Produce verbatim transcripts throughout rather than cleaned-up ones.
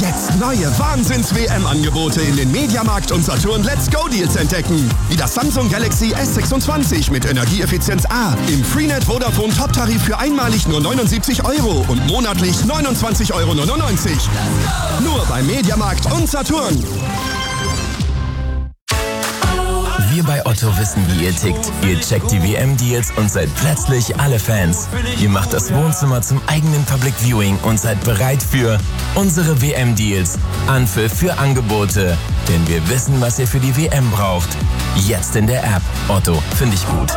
Jetzt neue Wahnsinns-W M-Angebote in den Mediamarkt und Saturn Let's Go Deals entdecken. Wie das Samsung Galaxy S sechsundzwanzig mit Energieeffizienz A im Freenet Vodafone Top-Tarif für einmalig nur neunundsiebzig Euro und monatlich neunundzwanzig Euro neunundneunzig. Nur bei Mediamarkt und Saturn. Wir bei Otto wissen, wie ihr tickt. Ihr checkt die W M-Deals und seid plötzlich alle Fans. Ihr macht das Wohnzimmer zum eigenen Public Viewing und seid bereit für unsere W M-Deals. Anpfiff für Angebote. Denn wir wissen, was ihr für die W M braucht. Jetzt in der App. Otto, finde ich gut.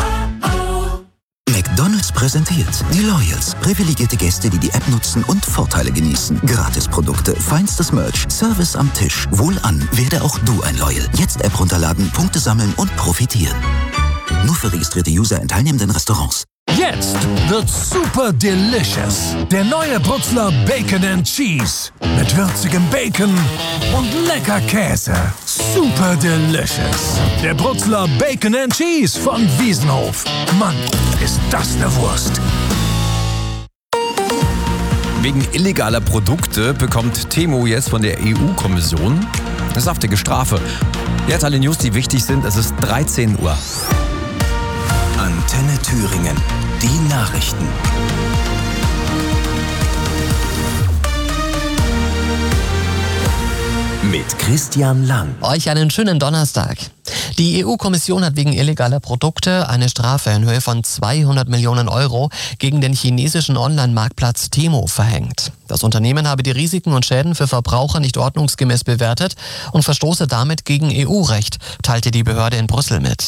McDonald's präsentiert die Loyals. Privilegierte Gäste, die die App nutzen und Vorteile genießen. Gratisprodukte, feinstes Merch, Service am Tisch. Wohlan, werde auch du ein Loyal. Jetzt App runterladen, Punkte sammeln und profitieren. Nur für registrierte User in teilnehmenden Restaurants. Jetzt wird super delicious. Der neue Brutzler Bacon and Cheese. Mit würzigem Bacon und lecker Käse. Super delicious. Der Brutzler Bacon and Cheese von Wiesenhof. Mann, ist das eine Wurst. Wegen illegaler Produkte bekommt Temu jetzt von der E U-Kommission eine saftige Strafe. Jetzt alle News, die wichtig sind. Es ist dreizehn Uhr. Antenne Thüringen. Die Nachrichten. Mit Christian Lang. Euch einen schönen Donnerstag. Die E U-Kommission hat wegen illegaler Produkte eine Strafe in Höhe von zweihundert Millionen Euro gegen den chinesischen Online-Marktplatz Temu verhängt. Das Unternehmen habe die Risiken und Schäden für Verbraucher nicht ordnungsgemäß bewertet und verstoße damit gegen E U-Recht, teilte die Behörde in Brüssel mit.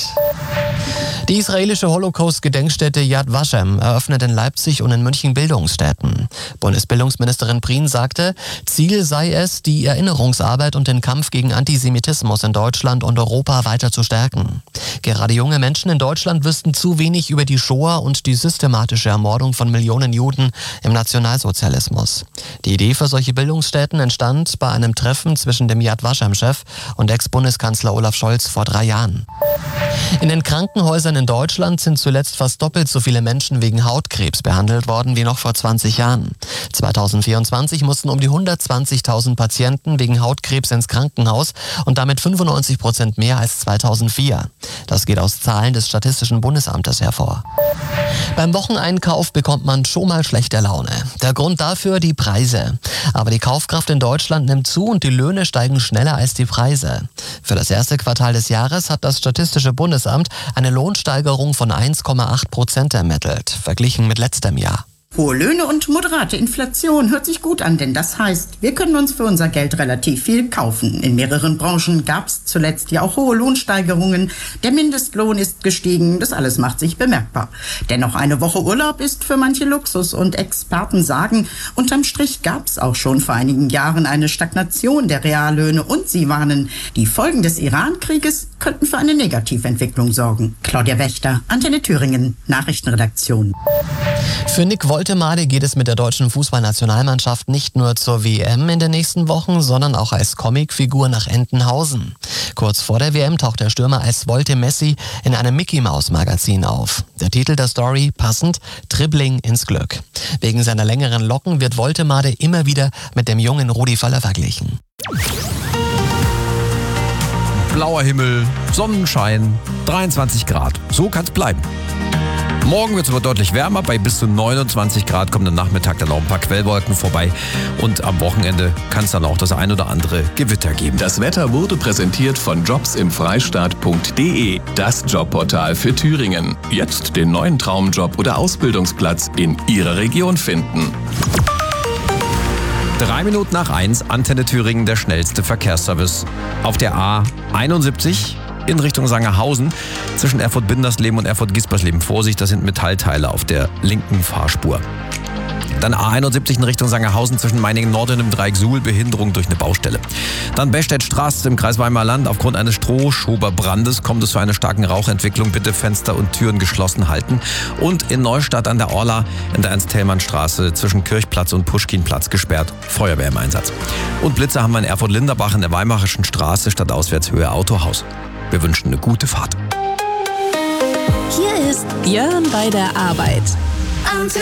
Die israelische Holocaust-Gedenkstätte Yad Vashem eröffnet in Leipzig und in München Bildungsstätten. Bundesbildungsministerin Prien sagte, Ziel sei es, die Erinnerungsarbeit und den Kampf gegen Antisemitismus in Deutschland und Europa weiter zu stärken. Gerade junge Menschen in Deutschland wüssten zu wenig über die Shoah und die systematische Ermordung von Millionen Juden im Nationalsozialismus. Die Idee für solche Bildungsstätten entstand bei einem Treffen zwischen dem Yad Vashem-Chef und Ex-Bundeskanzler Olaf Scholz vor drei Jahren. In den Krankenhäusern in Deutschland sind zuletzt fast doppelt so viele Menschen wegen Hautkrebs behandelt worden wie noch vor zwanzig Jahren. zweitausendvierundzwanzig mussten um die hundertzwanzigtausend Patienten wegen Hautkrebs ins Krankenhaus und damit fünfundneunzig Prozent mehr als zweitausendvier. Das geht aus Zahlen des Statistischen Bundesamtes hervor. Beim Wocheneinkauf bekommt man schon mal schlechte Laune. Der Grund dafür die Preise. Aber die Kaufkraft in Deutschland nimmt zu und die Löhne steigen schneller als die Preise. Für das erste Quartal des Jahres hat das Statistische Bundesamt eine Lohnsteigerung von eins Komma acht Prozent ermittelt, verglichen mit letztem Jahr. Hohe Löhne und moderate Inflation hört sich gut an, denn das heißt, wir können uns für unser Geld relativ viel kaufen. In mehreren Branchen gab es zuletzt ja auch hohe Lohnsteigerungen. Der Mindestlohn ist gestiegen, das alles macht sich bemerkbar. Dennoch eine Woche Urlaub ist für manche Luxus und Experten sagen, unterm Strich gab es auch schon vor einigen Jahren eine Stagnation der Reallöhne und sie warnen, die Folgen des Iran-Krieges könnten für eine Negativentwicklung sorgen. Claudia Wächter, Antenne Thüringen, Nachrichtenredaktion. Für Nick Woltemade geht es mit der deutschen Fußballnationalmannschaft nicht nur zur W M in den nächsten Wochen, sondern auch als Comicfigur nach Entenhausen. Kurz vor der W M taucht der Stürmer als Wolte Messi in einem Mickey-Maus-Magazin auf. Der Titel der Story passend: Dribbling ins Glück. Wegen seiner längeren Locken wird Woltemade immer wieder mit dem jungen Rudi Völler verglichen. Blauer Himmel, Sonnenschein, dreiundzwanzig Grad. So kann's bleiben. Morgen wird es aber deutlich wärmer, bei bis zu neunundzwanzig Grad kommen am Nachmittag dann auch ein paar Quellwolken vorbei und am Wochenende kann es dann auch das ein oder andere Gewitter geben. Das Wetter wurde präsentiert von jobs im freistaat punkt de, das Jobportal für Thüringen. Jetzt den neuen Traumjob oder Ausbildungsplatz in Ihrer Region finden. Drei Minuten nach eins, Antenne Thüringen, der schnellste Verkehrsservice. Auf der A einundsiebzig in Richtung Sangerhausen zwischen Erfurt-Bindersleben und Erfurt-Gispersleben. Vorsicht, das sind Metallteile auf der linken Fahrspur. Dann A einundsiebzig in Richtung Sangerhausen zwischen Meiningen-Nord und dem Dreieck Suhl, Behinderung durch eine Baustelle. Dann Bestedt-Straße im Kreis Weimarer Land. Aufgrund eines Strohschoberbrandes kommt es zu einer starken Rauchentwicklung. Bitte Fenster und Türen geschlossen halten. Und in Neustadt an der Orla in der Ernst-Thälmann-Straße zwischen Kirchplatz und Puschkinplatz gesperrt. Feuerwehr im Einsatz. Und Blitzer haben wir in Erfurt-Linderbach in der Weimarischen Straße stadtauswärts-Höhe Autohaus. Wir wünschen eine gute Fahrt. Hier ist Björn bei der Arbeit.